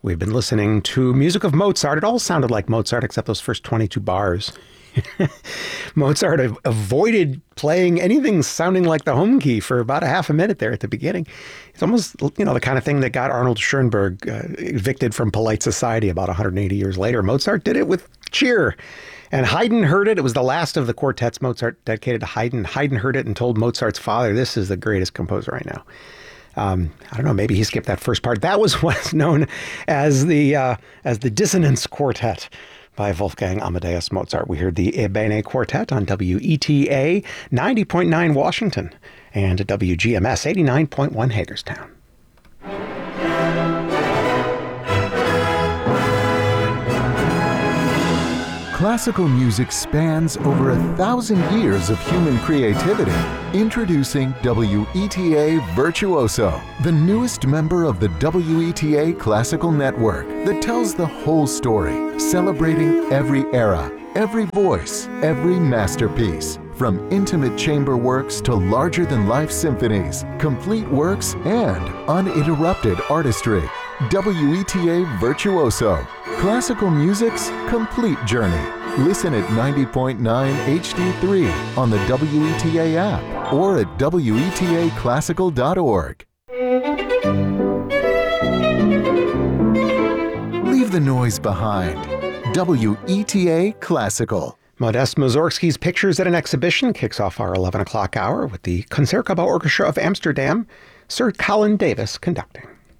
We've been listening to music of Mozart. It all sounded like Mozart except those first 22 bars. Mozart avoided playing anything sounding like the home key for about a half a minute there at the beginning. It's almost, the kind of thing that got Arnold Schoenberg evicted from polite society about 180 years later. Mozart did it with cheer. And Haydn heard it. It was the last of the quartets Mozart dedicated to Haydn. Haydn heard it and told Mozart's father, this is the greatest composer I know. I don't know, maybe he skipped that first part. That was what's known as the Dissonance Quartet by Wolfgang Amadeus Mozart. We heard the Ebene Quartet on WETA 90.9 Washington and WGMS 89.1 Hagerstown. Classical music spans over 1,000 years of human creativity. Introducing WETA Virtuoso, the newest member of the WETA Classical Network that tells the whole story, celebrating every era, every voice, every masterpiece. From intimate chamber works to larger-than-life symphonies, complete works, and uninterrupted artistry. WETA Virtuoso, classical music's complete journey. Listen at 90.9 HD3 on the WETA app or at WETAclassical.org. Leave the noise behind. WETA Classical. Modest Mussorgsky's Pictures at an Exhibition kicks off our 11 o'clock hour with the Concertgebouw Orchestra of Amsterdam, Sir Colin Davis conducting.